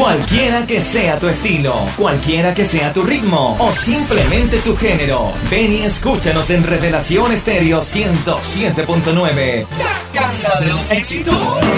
Cualquiera que sea tu estilo, cualquiera que sea tu ritmo o simplemente tu género, ven y escúchanos en Revelación Estéreo 107.9, la casa de los éxitos.